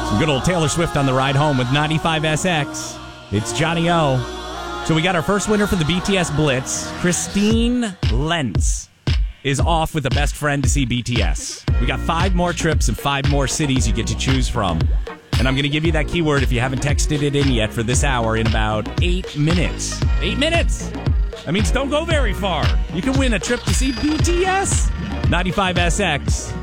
Some good old Taylor Swift on the ride home with 95SX. It's Johnny O. So we got our first winner for the BTS Blitz. Christine Lentz is off with a best friend to see BTS. We got 5 more trips and 5 more cities you get to choose from. And I'm going to give you that keyword if you haven't texted it in yet for this hour in about 8 minutes. 8 minutes! That means don't go very far. You can win a trip to see BTS. 95SX.